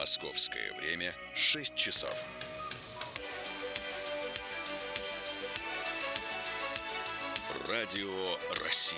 Московское время 6 часов. Радио России.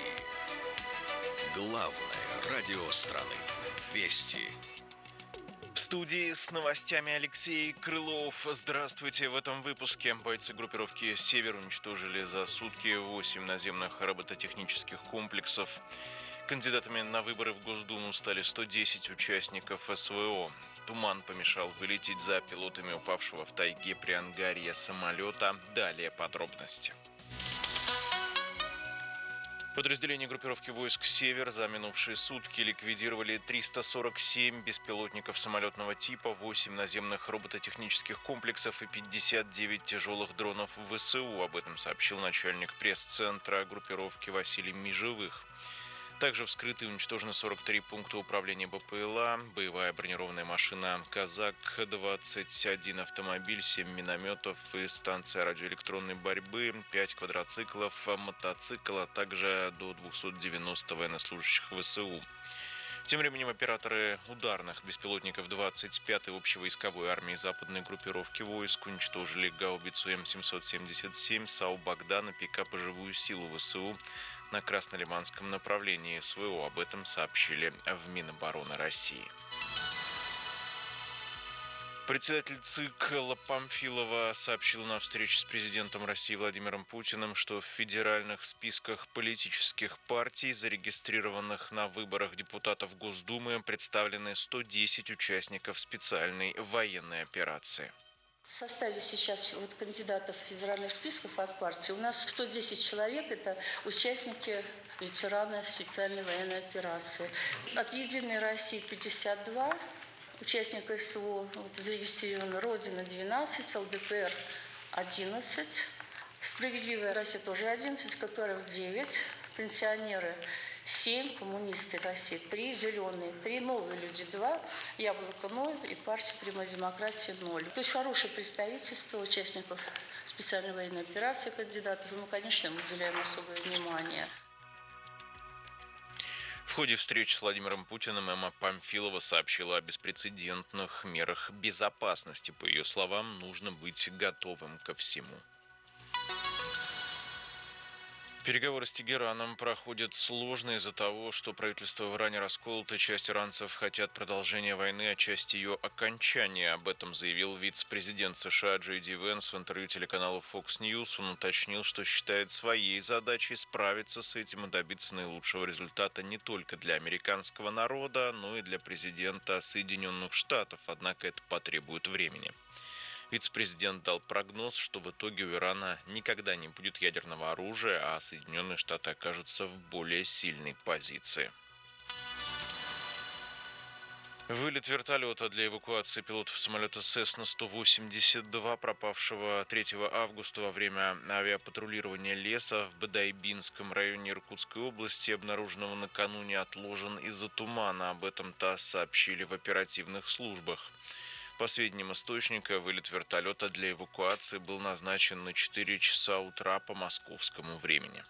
Главное радио страны. Вести. В студии с новостями Алексей Крылов. Здравствуйте. В этом выпуске бойцы группировки «Север» уничтожили за сутки 8 наземных робототехнических комплексов. Кандидатами на выборы в Госдуму стали 110 участников СВО. Туман помешал вылететь за пилотами упавшего в тайге при ангаре самолета. Далее подробности. Подразделения группировки войск «Север» за минувшие сутки ликвидировали 347 беспилотников самолетного типа, 8 наземных робототехнических комплексов и 59 тяжелых дронов ВСУ. Об этом сообщил начальник пресс-центра группировки Василий Межевых. Также вскрыты и уничтожены 43 пункта управления БПЛА, боевая бронированная машина «Казак-21», автомобиль, 7 минометов и станция радиоэлектронной борьбы, 5 квадроциклов, мотоцикл, а также до 290 военнослужащих ВСУ. Тем временем операторы ударных беспилотников 25-й общевойсковой армии западной группировки войск уничтожили гаубицу М777, САУ «Богдан» и пикап и живую силу ВСУ на Краснолиманском направлении СВО. Об этом сообщили в Минобороны России. Председатель ЦИК Элла Памфилова сообщила на встрече с президентом России Владимиром Путиным, что в федеральных списках политических партий, зарегистрированных на выборах депутатов Госдумы, представлены 110 участников специальной военной операции. В составе сейчас кандидатов федеральных списков от партии у нас 110 человек, это участники, ветераны специальной военной операции. От «Единой России» 52 участника СВО, зарегистрировано «Родина» 12, ЛДПР 11, «Справедливая Россия» тоже 11, КПРФ 9, пенсионеры 7, коммунисты России 3, зеленые 3, новые люди 2, Яблоко 0 и партия «Прямая демократия» 0. То есть хорошее представительство участников специальной военной операции, кандидатов, и мы, конечно, им уделяем особое внимание. В ходе встречи с Владимиром Путиным Элла Памфилова сообщила о беспрецедентных мерах безопасности. По ее словам, нужно быть готовым ко всему. Переговоры с Тегераном проходят сложно из-за того, что правительство в Иране расколото, часть иранцев хотят продолжения войны, а часть ее окончания. Об этом заявил вице-президент США Джей Ди Венс в интервью телеканалу Fox News. Он уточнил, что считает своей задачей справиться с этим и добиться наилучшего результата не только для американского народа, но и для президента Соединенных Штатов, однако это потребует времени. Вице-президент дал прогноз, что в итоге у Ирана никогда не будет ядерного оружия, а Соединенные Штаты окажутся в более сильной позиции. Вылет вертолета для эвакуации пилотов самолета Cessna-182, пропавшего 3 августа во время авиапатрулирования леса в Бадайбинском районе Иркутской области, обнаруженного накануне, отложен из-за тумана. Об этом ТАСС сообщили в оперативных службах. По сведениям источника, вылет вертолета для эвакуации был назначен на 4 часа утра по московскому времени.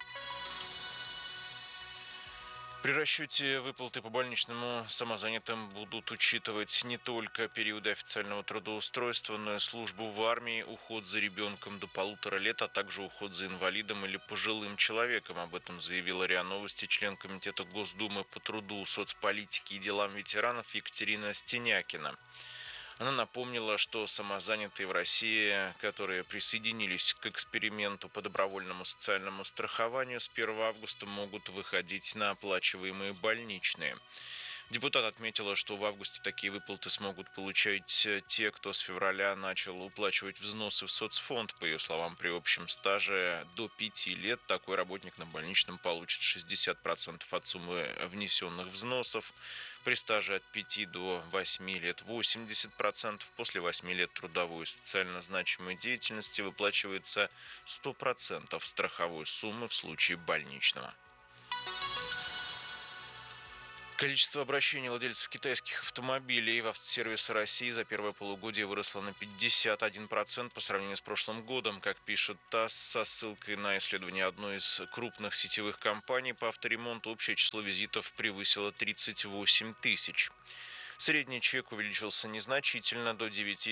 При расчете выплаты по больничному самозанятым будут учитывать не только периоды официального трудоустройства, но и службу в армии, уход за ребенком до 1,5 лет, а также уход за инвалидом или пожилым человеком. Об этом заявила РИА Новости член Комитета Госдумы по труду, соцполитике и делам ветеранов Екатерина Стенякина. Она напомнила, что самозанятые в России, которые присоединились к эксперименту по добровольному социальному страхованию, с 1 августа могут выходить на оплачиваемые больничные. Депутат отметила, что в августе такие выплаты смогут получать те, кто с февраля начал уплачивать взносы в соцфонд. По ее словам, при общем стаже до 5 лет такой работник на больничном получит 60% от суммы внесенных взносов. При стаже от 5 до 8 лет 80%. После 8 лет трудовой и социально значимой деятельности выплачивается 100% страховой суммы в случае больничного. Количество обращений владельцев китайских автомобилей в автосервисы России за первое полугодие выросло на 51% по сравнению с прошлым годом, как пишет ТАСС со ссылкой на исследование одной из крупных сетевых компаний по авторемонту. Общее число визитов превысило 38 тысяч. Средний чек увеличился незначительно до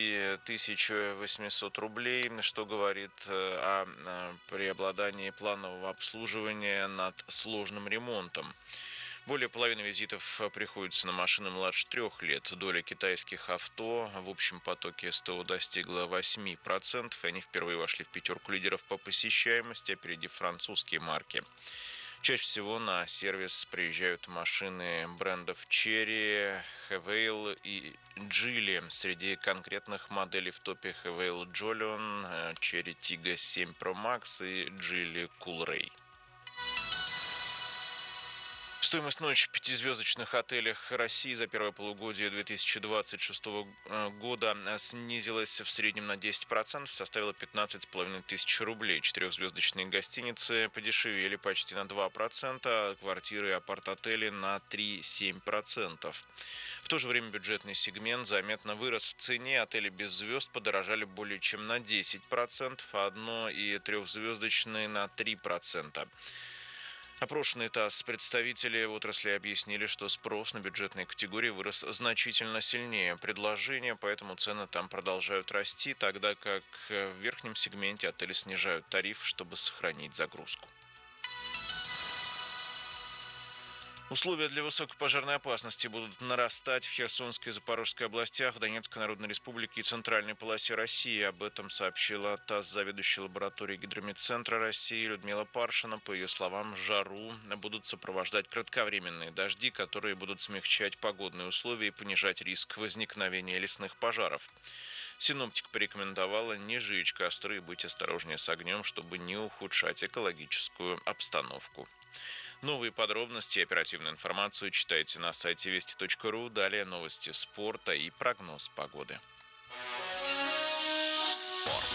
9800 рублей, что говорит о преобладании планового обслуживания над сложным ремонтом. Более половины визитов приходится на машины младше 3 лет. Доля китайских авто в общем потоке СТО достигла 8%, и они впервые вошли в пятерку лидеров по посещаемости, опередив французские марки. Чаще всего на сервис приезжают машины брендов Chery, Havail и Geely. Среди конкретных моделей в топе Havail Jolion, Chery Tiggo 7 Pro Max и Geely Coolray. Стоимость ночи в пятизвездочных отелях России за первое полугодие 2026 года снизилась в среднем на 10%, составила 15 500 рублей. Четырехзвездочные гостиницы подешевели почти на 2%, а квартиры и апарт-отели на 3,7%. В то же время бюджетный сегмент заметно вырос в цене. Отели без звезд подорожали более чем на 10%, а одно- и трехзвездочные на 3%. Опрошенные ТАСС представители отрасли объяснили, что спрос на бюджетные категории вырос значительно сильнее предложения, поэтому цены там продолжают расти, тогда как в верхнем сегменте отели снижают тариф, чтобы сохранить загрузку. Условия для высокой пожарной опасности будут нарастать в Херсонской и Запорожской областях, в Донецкой Народной Республике и Центральной полосе России. Об этом сообщила ТАСС заведующая лабораторией Гидромедцентра России Людмила Паршина. По ее словам, жару будут сопровождать кратковременные дожди, которые будут смягчать погодные условия и понижать риск возникновения лесных пожаров. Синоптик порекомендовала не жечь костры и быть осторожнее с огнем, чтобы не ухудшать экологическую обстановку. Новые подробности и оперативную информацию читайте на сайте вести.ру. Далее новости спорта и прогноз погоды. Спорт.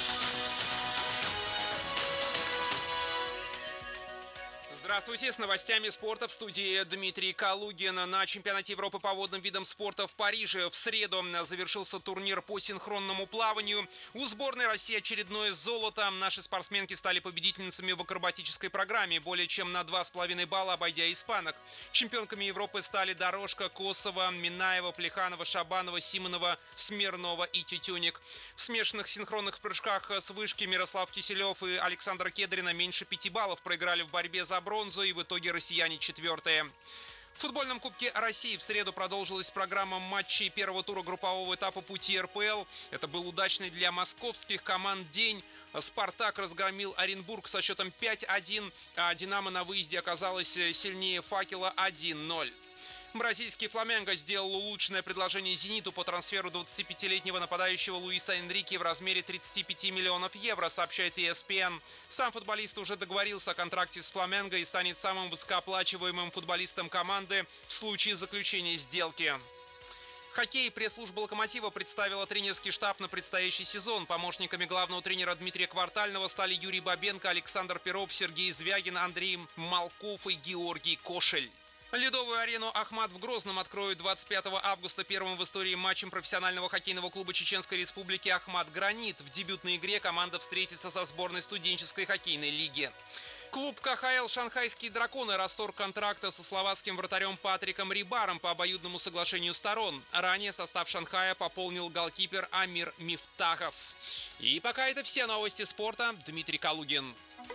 Здравствуйте, с новостями спорта в студии Дмитрий Калугин. На чемпионате Европы по водным видам спорта в Париже в среду завершился турнир по синхронному плаванию. У сборной России очередное золото. Наши спортсменки стали победительницами в акробатической программе, более чем на 2,5 балла обойдя испанок. Чемпионками Европы стали Дорожка, Косова, Минаева, Плеханова, Шабанова, Симонова, Смирнова и Тютюник. В смешанных синхронных прыжках с вышки Мирослав Киселев и Александр Кедрина меньше 5 баллов проиграли в борьбе за бронзу, и в итоге россияне четвертые. В футбольном Кубке России в среду продолжилась программа матчей первого тура группового этапа пути РПЛ. Это был удачный для московских команд день. «Спартак» разгромил Оренбург со счетом 5-1, а «Динамо» на выезде оказалась сильнее «Факела» 1-0. Бразильский «Фламенго» сделал улучшенное предложение «Зениту» по трансферу 25-летнего нападающего Луиса Энрике в размере 35 миллионов евро, сообщает ESPN. Сам футболист уже договорился о контракте с «Фламенго» и станет самым высокооплачиваемым футболистом команды в случае заключения сделки. Хоккей. Пресс-служба «Локомотива» представила тренерский штаб на предстоящий сезон. Помощниками главного тренера Дмитрия Квартального стали Юрий Бабенко, Александр Перов, Сергей Звягин, Андрей Малков и Георгий Кошель. Ледовую арену «Ахмат» в Грозном откроют 25 августа первым в истории матчем профессионального хоккейного клуба Чеченской Республики «Ахмат Гранит». В дебютной игре команда встретится со сборной студенческой хоккейной лиги. Клуб КХЛ «Шанхайские драконы» расторг контракта со словацким вратарем Патриком Рибаром по обоюдному соглашению сторон. Ранее состав Шанхая пополнил голкипер Амир Мифтахов. И пока это все новости спорта. Дмитрий Калугин.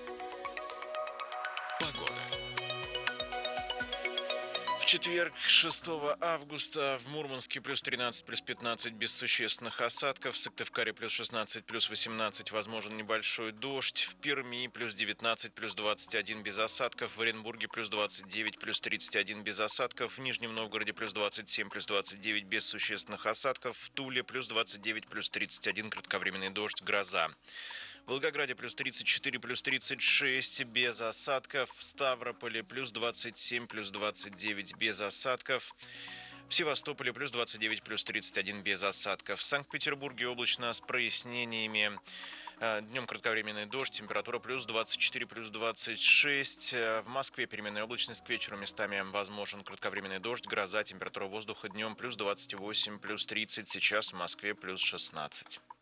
Погода. В четверг, 6 августа, в Мурманске плюс 13, плюс 15 без существенных осадков. В Сыктывкаре плюс 16, плюс 18 возможен небольшой дождь. В Перми плюс 19, плюс 21 без осадков. В Оренбурге плюс 29, плюс 31 без осадков. В Нижнем Новгороде плюс 27, плюс 29 без существенных осадков. В Туле плюс 29, плюс 31 кратковременный дождь, гроза. В Волгограде плюс 34, плюс 36 без осадков. В Ставрополе плюс 27, плюс 29 без осадков. В Севастополе плюс 29, плюс 31 без осадков. В Санкт-Петербурге облачно с прояснениями. Днем кратковременный дождь, температура плюс 24, плюс 26. В Москве переменная облачность, к вечеру местами возможен кратковременный дождь, гроза, температура воздуха днем плюс 28, плюс 30. Сейчас в Москве плюс 16.